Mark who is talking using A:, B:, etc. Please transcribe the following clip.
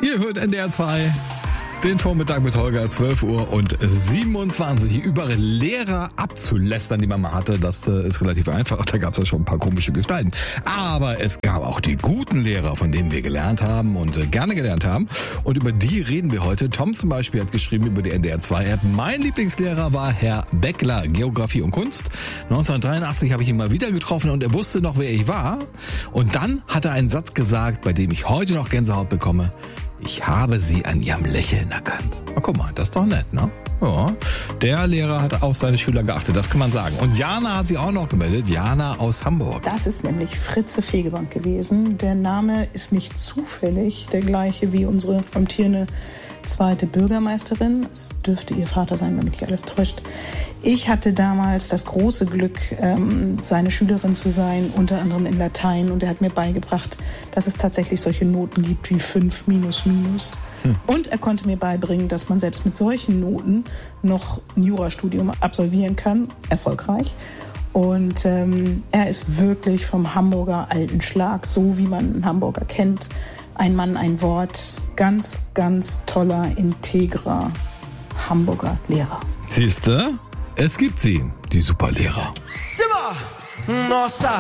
A: Ihr hört NDR 2, den Vormittag mit Holger, 12:27 Uhr. Über Lehrer abzulästern, die man mal hatte, das ist relativ einfach. Da gab es ja schon ein paar komische Gestalten. Aber es gab auch die guten Lehrer, von denen wir gelernt haben und gerne gelernt haben. Und über die reden wir heute. Tom zum Beispiel hat geschrieben über die NDR 2-App. Mein Lieblingslehrer war Herr Beckler, Geografie und Kunst. 1983 habe ich ihn mal wieder getroffen und er wusste noch, wer ich war. Und dann hat er einen Satz gesagt, bei dem ich heute noch Gänsehaut bekomme. Ich habe sie an ihrem Lächeln erkannt. Na, guck mal, das ist doch nett, ne? Ja, der Lehrer hat auf seine Schüler geachtet, das kann man sagen. Und Jana hat sich auch noch gemeldet, Jana aus Hamburg.
B: Das ist nämlich Fritze Fegebank gewesen. Der Name ist nicht zufällig der gleiche wie unsere amtierende zweite Bürgermeisterin. Es dürfte ihr Vater sein, wenn mich nicht alles täuscht. Ich hatte damals das große Glück, seine Schülerin zu sein, unter anderem in Latein. Und er hat mir beigebracht, dass es tatsächlich solche Noten gibt wie 5 minus minus. Und er konnte mir beibringen, dass man selbst mit solchen Noten noch ein Jurastudium absolvieren kann, erfolgreich. Und er ist wirklich vom Hamburger alten Schlag, so wie man einen Hamburger kennt. Ein Mann, ein Wort. Ganz, ganz toller, integrer Hamburger Lehrer.
A: Siehste, es gibt sie, die Superlehrer.
C: Simba! Nossa!